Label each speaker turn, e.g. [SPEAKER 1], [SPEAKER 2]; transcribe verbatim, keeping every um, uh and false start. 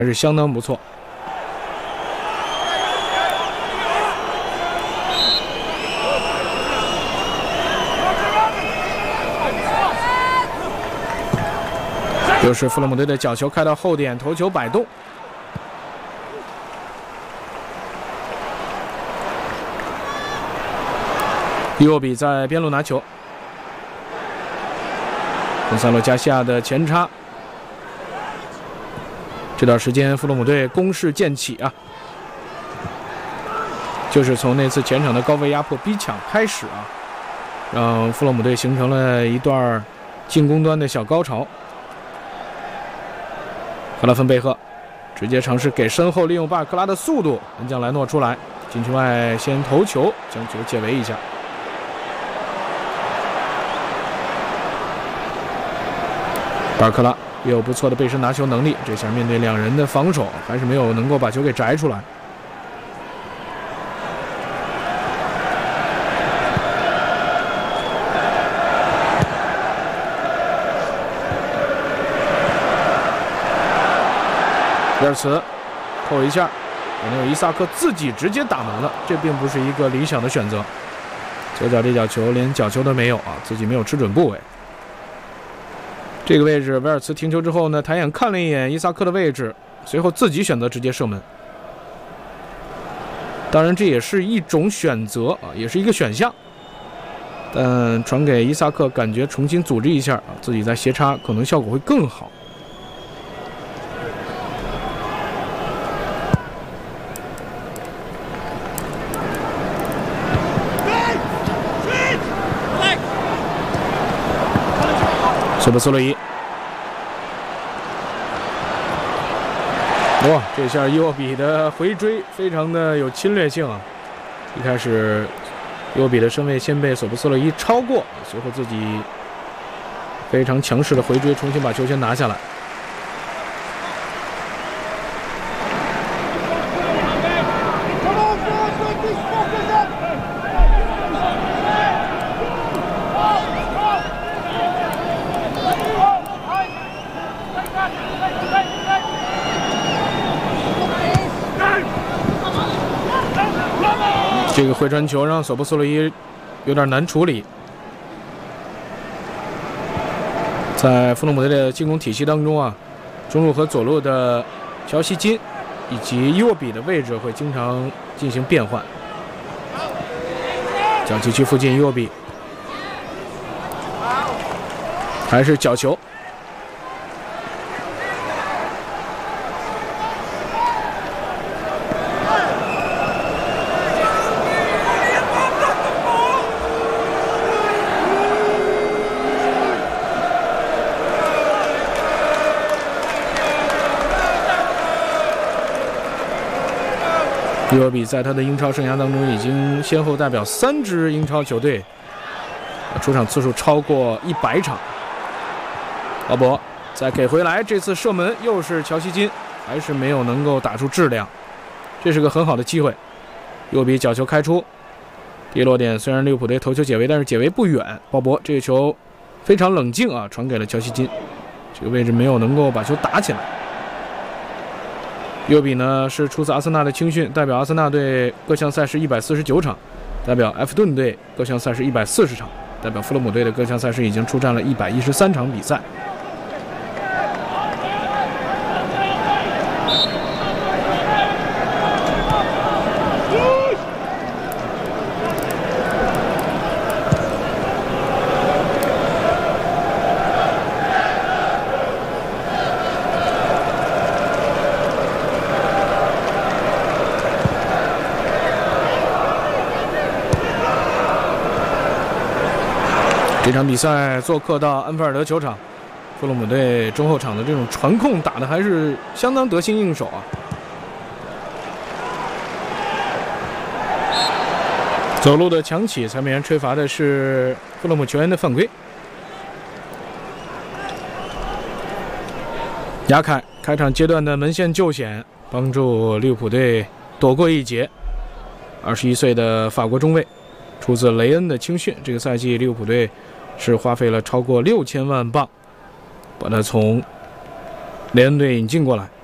[SPEAKER 1] 还是相当不错。又是富勒姆队的角球开到后点，头球摆动。伊沃比在边路拿球，贡萨洛加西亚的前插。这段时间，富勒姆队攻势渐起啊，就是从那次前场的高位压迫逼抢开始啊，让富勒姆队形成了一段进攻端的小高潮。克拉芬贝赫直接尝试给身后，利用巴尔克拉的速度门将莱诺出来，禁区外先头球，将球解围一下。巴尔克拉也有不错的背身拿球能力，这下面对两人的防守，还是没有能够把球给摘出来。威尔茨扣一下，可能有伊萨克自己直接打门了，这并不是一个理想的选择。左脚这脚球连角球都没有啊，自己没有吃准部位。这个位置，威尔茨停球之后呢，抬眼看了一眼伊萨克的位置，随后自己选择直接射门。当然，这也是一种选择啊，也是一个选项。但传给伊萨克，感觉重新组织一下啊，自己再斜插，可能效果会更好。索博斯洛伊，哇！这下伊沃比的回追非常的有侵略性啊！一开始，伊沃比的身位先被索博斯洛伊超过，随后自己非常强势的回追，重新把球权拿下来。这个回传球让索博斯洛伊有点难处理，在富勒姆队的进攻体系当中啊，中路和左路的乔西金以及伊沃比的位置会经常进行变换。角旗区附近，伊沃比还是角球。伊沃比在他的英超生涯当中，已经先后代表三支英超球队，出场次数超过一百场。奥博再给回来，这次射门又是乔西金，还是没有能够打出质量，这是个很好的机会。伊沃比角球开出，跌落点虽然利物浦队头球解围，但是解围不远。鲍勃这个球非常冷静啊，传给了乔西金，这个位置没有能够把球打起来。伊沃比呢是出自阿森纳的青训，代表阿森纳队各项赛事一百四十九场，代表埃弗顿队各项赛事一百四十场，代表富勒姆队的各项赛事已经出战了一百一十三场比赛。这场比赛做客到安菲尔德球场，富勒姆队中后场的这种传控打得还是相当得心应手啊。走路的强起，裁判员吹罚的是富勒姆球员的犯规。亚凯开场阶段的门线救险，帮助利物浦队躲过一劫。二十一岁的法国中卫，出自雷恩的青训，这个赛季利物浦队是花费了超过六千万镑，把他从雷恩队引进过来。